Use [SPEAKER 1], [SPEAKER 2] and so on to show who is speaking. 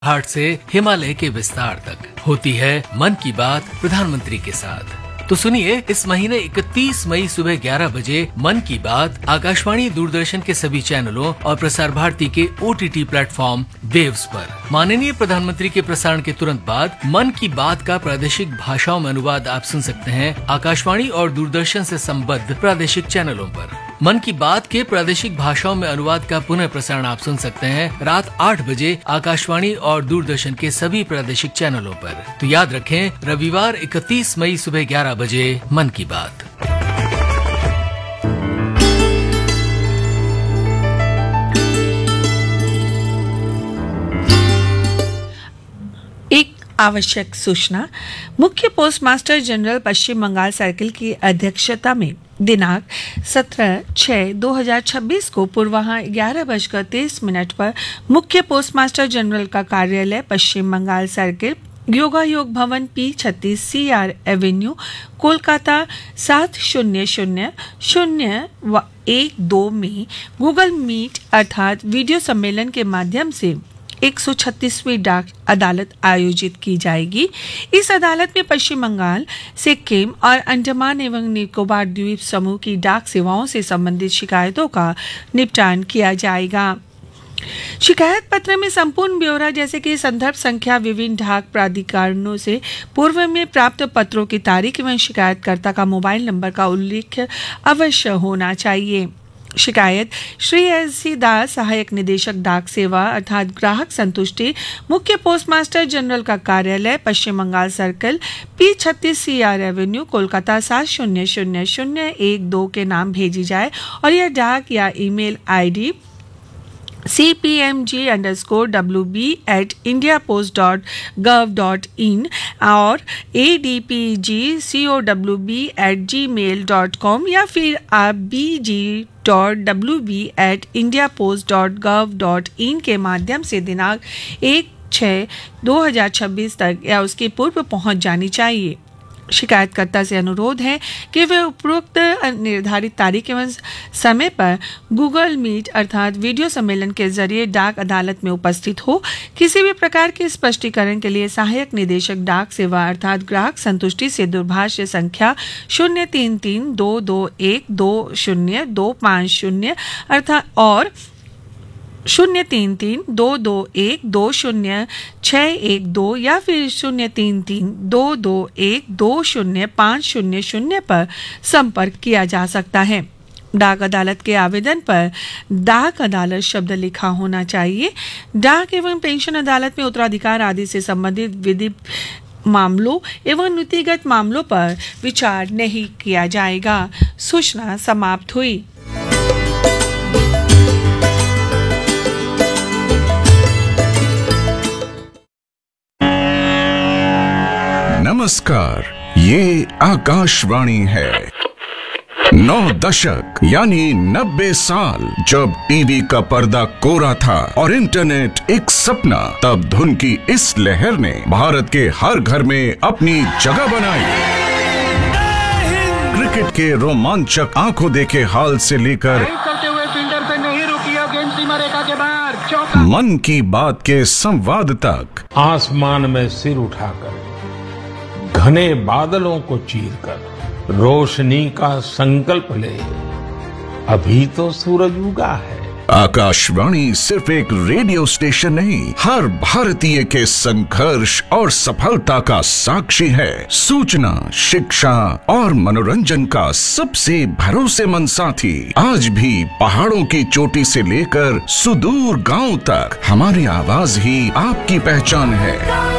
[SPEAKER 1] हाट से हिमालय के विस्तार तक होती है मन की बात प्रधानमंत्री के साथ। तो सुनिए, इस महीने 31 मई सुबह 11 बजे मन की बात आकाशवाणी दूरदर्शन के सभी चैनलों और प्रसार भारती के OTT प्लेटफॉर्म वेव्स पर। माननीय प्रधानमंत्री के प्रसारण के तुरंत बाद मन की बात का प्रादेशिक भाषाओं में अनुवाद आप सुन सकते हैं आकाशवाणी और दूरदर्शन से संबद्ध प्रादेशिक चैनलों पर। मन की बात के प्रादेशिक भाषाओं में अनुवाद का पुनः प्रसारण आप सुन सकते हैं रात 8 बजे आकाशवाणी और दूरदर्शन के सभी प्रादेशिक चैनलों पर। तो याद रखें, रविवार 31 मई सुबह 11 बजे मन की बात।
[SPEAKER 2] एक आवश्यक सूचना। मुख्य पोस्टमास्टर जनरल पश्चिम बंगाल सर्किल की अध्यक्षता में दिनांक 17/6/2026 को पूर्वाह्न 11:23 पर मुख्य पोस्टमास्टर जनरल का कार्यालय पश्चिम बंगाल सर्किल, योगायोग भवन, P36 CR एवेन्यू, कोलकाता 700012 में गूगल मीट अर्थात वीडियो सम्मेलन के माध्यम से 136वीं डाक अदालत आयोजित की जाएगी। इस अदालत में पश्चिम बंगाल, सिक्किम और अंडमान एवं निकोबार द्वीप समूह की डाक सेवाओं से संबंधित शिकायतों का निपटान किया जाएगा। शिकायत पत्र में संपूर्ण ब्यौरा जैसे कि संदर्भ संख्या, विभिन्न डाक प्राधिकरणों से पूर्व में प्राप्त पत्रों की तारीख एवं शिकायतकर्ता का मोबाइल नंबर का उल्लेख अवश्य होना चाहिए। शिकायत श्री S.C. दास, सहायक निदेशक डाक सेवा अर्थात ग्राहक संतुष्टि, मुख्य पोस्टमास्टर जनरल का कार्यालय पश्चिम Bengal circle, P36 CR Avenue, Kolkata 700012 के नाम भेजी जाए और यह डाक या ईमेल ID cpmg_wb@indiapost.gov.in और adpgcowb@gmail.com या फिर आप bg.wb@indiapost.gov.in के माध्यम से दिनांक 1/6/2026 तक या उसके पूर्व पहुंच जानी चाहिए। शिकायतकर्ता से अनुरोध है कि वे उपरोक्त निर्धारित तारीख एवं समय पर गूगल मीट अर्थात वीडियो सम्मेलन के जरिए डाक अदालत में उपस्थित हो। किसी भी प्रकार के स्पष्टीकरण के लिए सहायक निदेशक डाक सेवा अर्थात ग्राहक संतुष्टि से दूरभाष संख्या 033-221-20-250 अर्थात और 033-221-20612 या फिर 033-221-20500 पर संपर्क किया जा सकता है। डाक अदालत के आवेदन पर डाक अदालत शब्द लिखा होना चाहिए। डाक एवं पेंशन अदालत में उत्तराधिकार आदि से संबंधित विधि मामलों एवं नीतिगत मामलों पर विचार नहीं किया जाएगा। सूचना समाप्त हुई।
[SPEAKER 3] नमस्कार, ये आकाशवाणी है। 9 दशक यानी 90 साल जब टीवी का पर्दा कोरा था और इंटरनेट एक सपना, तब धुन की इस लहर ने भारत के हर घर में अपनी जगह बनाई। क्रिकेट के रोमांचक आंखों देखे हाल से लेकर मन की बात के संवाद तक,
[SPEAKER 4] आसमान में सिर उठाकर घने बादलों को चीरकर रोशनी का संकल्प ले, अभी तो सूरज उगा है।
[SPEAKER 3] आकाशवाणी सिर्फ एक रेडियो स्टेशन नहीं, हर भारतीय के संघर्ष और सफलता का साक्षी है। सूचना, शिक्षा और मनोरंजन का सबसे भरोसेमंद साथी। आज भी पहाड़ों की चोटी से लेकर सुदूर गांव तक हमारी आवाज ही आपकी पहचान है।